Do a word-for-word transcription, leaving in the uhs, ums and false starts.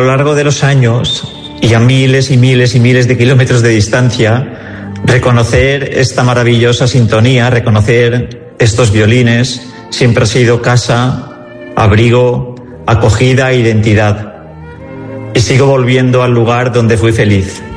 largo de los años y a miles y miles y miles de kilómetros de distancia, reconocer esta maravillosa sintonía, reconocer estos violines, siempre ha sido casa, abrigo, acogida e identidad. Y sigo volviendo al lugar donde fui feliz.